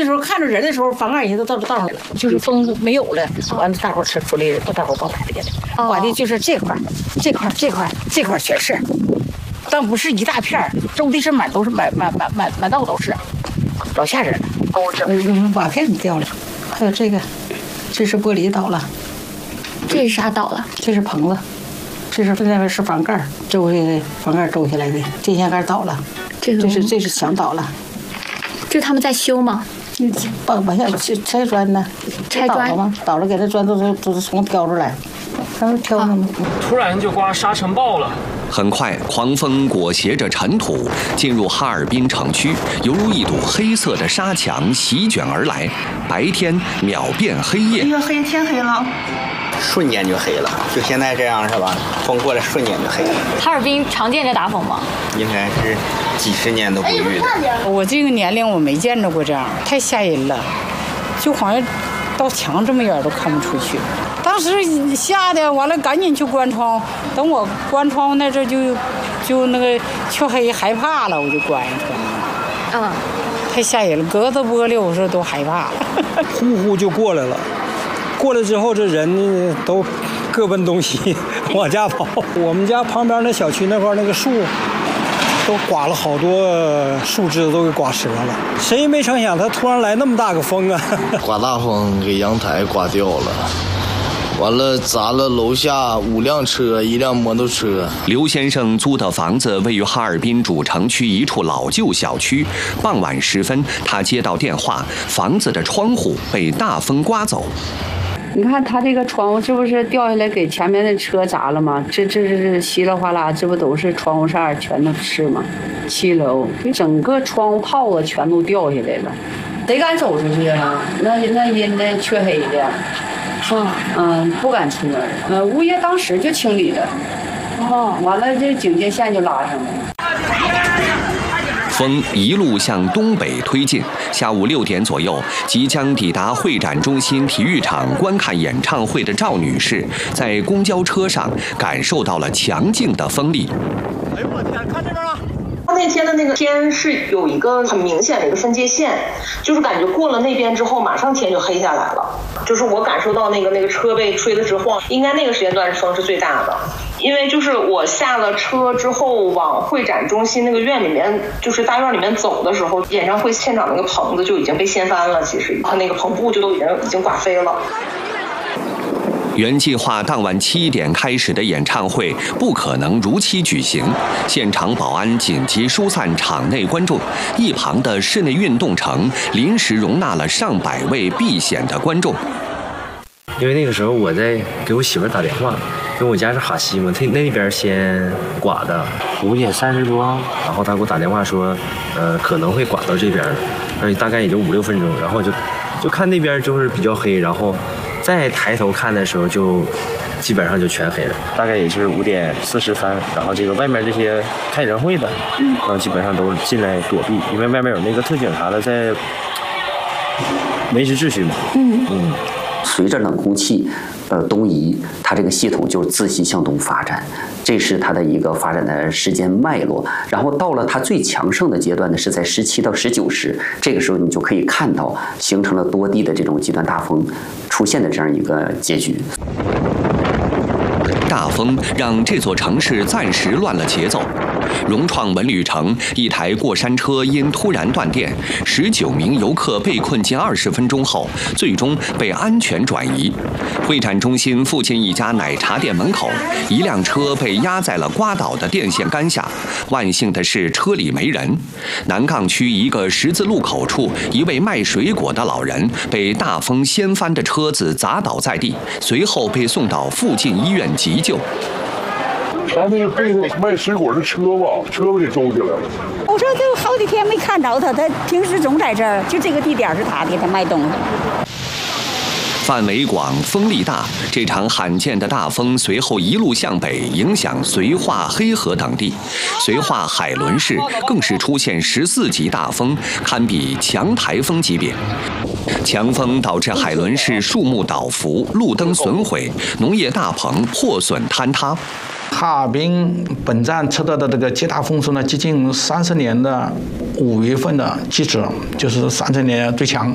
时候看着人的时候，房盖已经都到道上来了，就是风没有了，完了大伙车出来，把大伙报台去了。刮的就是这块全是，但不是一大片，周地是满都是满道都是，老吓人了。瓦片掉了，还有这个，这是玻璃倒了， 这是啥倒了？ 这是棚子。这边是房盖，周围房盖周下来的电线杆倒了，这是墙倒了。 这是他们在修吗？ 往下拆砖呢， 拆砖吗？倒了，给这砖都是从挑出来，他们挑呢。 突然就刮沙尘暴了。 很快，狂风裹挟着尘土进入哈尔滨城区，犹如一堵黑色的沙墙席卷而来。白天秒变黑夜。 哎呦，天黑了。瞬间就黑了，就现在这样是吧？风过来瞬间就黑了。 哈尔滨常见这大风吗？ 应该是几十年都不遇的。 我这个年龄我没见着过这样，太吓人了，就好像到墙这么远都看不出去。当时吓得完了，赶紧去关窗。等我关窗那阵就那个黢黑害怕了，我就关上窗了。太吓人了，隔着玻璃我说都害怕了。 呼呼就过来了。过来之后，这人都各奔东西，往家跑。我们家旁边那小区那块那个树，都刮了好多树枝都给刮折了。谁也没成想，它突然来那么大个风啊！ 刮大风给阳台刮掉了，完了砸了楼下5辆车，1辆摩托车。 刘先生租的房子位于哈尔滨主城区一处老旧小区。傍晚时分，他接到电话，房子的窗户被大风刮走。 你看他这个窗户是不是掉下来给前面的车砸了吗？这是稀里哗啦，这不都是窗户扇全都是吗？7楼整个窗户泡子全都掉下来了，谁敢走出去啊？那阴的黢黑的，不敢出门。物业当时就清理了，完了这警戒线就拉上了。 风一路向东北推进，下午6点左右，即将抵达会展中心体育场观看演唱会的赵女士，在公交车上感受到了强劲的风力。 哎呦我天，看这边了！ 那天的那个天是有一个很明显的一个分界线，就是感觉过了那边之后，马上天就黑下来了。就是我感受到那个车被吹得直晃，应该那个时间段风是最大的。因为就是我下了车之后往会展中心那个院里面，就是大院里面走的时候，演唱会现场那个棚子就已经被掀翻了，其实它那个棚布就都已经刮飞了。 原计划当晚7点开始的演唱会不可能如期举行，现场保安紧急疏散场内观众，一旁的室内运动城临时容纳了上百位避险的观众。 因为那个时候我在给我媳妇打电话，因为我家是哈西嘛，他那边先刮的5点30多，然后他给我打电话说，可能会刮到这边，而且大概也就5、6分钟，然后就看那边就是比较黑，然后再抬头看的时候就基本上就全黑了，大概也是5点43，然后这个外面这些开演唱会的，基本上都进来躲避，因为外面有那个特警啥的在维持秩序嘛。 随着冷空气东移，它这个系统就自西向东发展，这是它的一个发展的时间脉络。然后到了它最强盛的阶段呢，是在17到19时，这个时候你就可以看到形成了多地的这种极端大风出现的这样一个结局。 大风让这座城市暂时乱了节奏。融创文旅城一台过山车因突然断电，19名游客被困近20分钟后，最终被安全转移。会展中心附近一家奶茶店门口，一辆车被压在了刮倒的电线杆下，万幸的是车里没人。南岗区一个十字路口处，一位卖水果的老人被大风掀翻的车子砸倒在地，随后被送到附近医院急救。 他那个被卖水果的车吧，车子给撞起来了。 我说就好几天没看着他，他平时总在这儿，就这个地点是他的，他卖东西。 范围广，风力大，这场罕见的大风随后一路向北，影响绥化、黑河等地。绥化海伦市更是出现14级大风，堪比强台风级别。强风导致海伦市树木倒伏，路灯损毁，农业大棚破损坍塌。 哈尔滨本站测到的这个极大风速呢，接近30年的5月份的记录，就是30年最强。